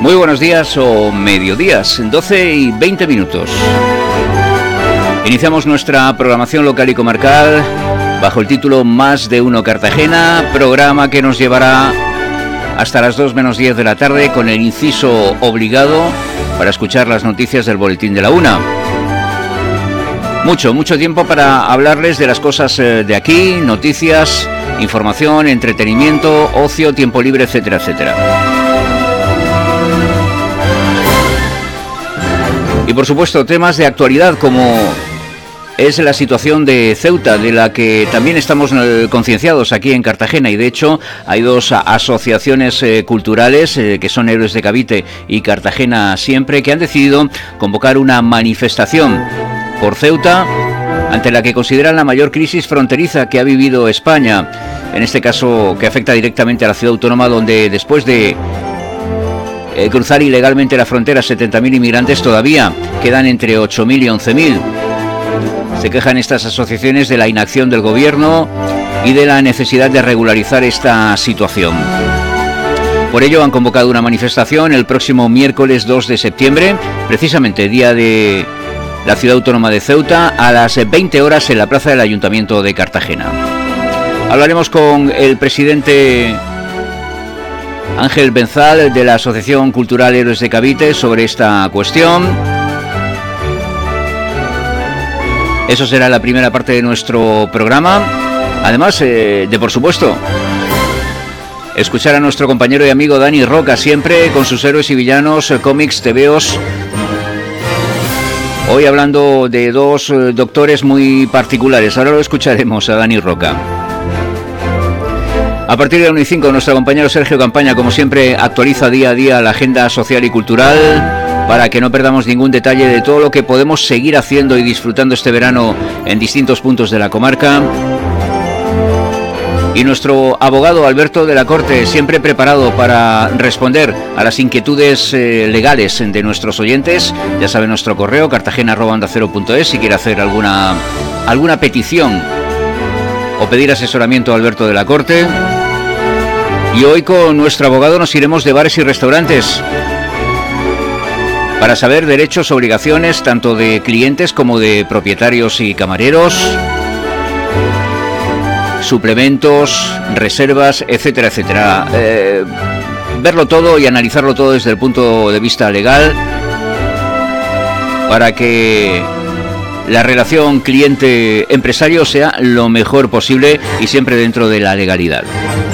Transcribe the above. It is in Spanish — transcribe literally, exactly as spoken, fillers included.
Muy buenos días o mediodías, doce y veinte minutos. Iniciamos nuestra programación local y comarcal bajo el título Más de Uno Cartagena, programa que nos llevará hasta las dos menos diez de la tarde con el inciso obligado para escuchar las noticias del Boletín de la Una. Mucho, mucho tiempo para hablarles de las cosas de aquí, noticias, información, entretenimiento, ocio, tiempo libre, etcétera, etcétera. Y por supuesto temas de actualidad como es la situación de Ceuta, de la que también estamos concienciados aquí en Cartagena, y de hecho hay dos asociaciones eh, culturales eh, que son Héroes de Cavite y Cartagena Siempre, que han decidido convocar una manifestación por Ceuta ante la que consideran la mayor crisis fronteriza que ha vivido España, en este caso que afecta directamente a la ciudad autónoma, donde después de Eh, cruzar ilegalmente la frontera setenta mil inmigrantes todavía quedan entre ocho mil y once mil. Se quejan estas asociaciones de la inacción del gobierno y de la necesidad de regularizar esta situación. Por ello han convocado una manifestación el próximo miércoles dos de septiembre, precisamente día de la ciudad autónoma de Ceuta, a las veinte horas en la plaza del Ayuntamiento de Cartagena. Hablaremos con el presidente Ángel Benzal, de la Asociación Cultural Héroes de Cavite, sobre esta cuestión. Eso será la primera parte de nuestro programa. Además eh, de, por supuesto, escuchar a nuestro compañero y amigo Dani Roca, siempre con sus héroes y villanos, cómics, tebeos. Hoy hablando de dos eh, doctores muy particulares. Ahora lo escucharemos a Dani Roca. A partir de la una y cinco, nuestro compañero Sergio Campaña, como siempre, actualiza día a día la agenda social y cultural para que no perdamos ningún detalle de todo lo que podemos seguir haciendo y disfrutando este verano en distintos puntos de la comarca. Y nuestro abogado Alberto de la Corte, siempre preparado para responder a las inquietudes eh, legales de nuestros oyentes. Ya saben, nuestro correo cartagena arroba onda cero punto es si quiere hacer alguna, alguna petición o pedir asesoramiento a Alberto de la Corte. Y hoy con nuestro abogado nos iremos de bares y restaurantes para saber derechos, obligaciones tanto de clientes como de propietarios y camareros, suplementos, reservas, etcétera, etcétera. Eh, verlo todo y analizarlo todo desde el punto de vista legal para que la relación cliente-empresario sea lo mejor posible y siempre dentro de la legalidad.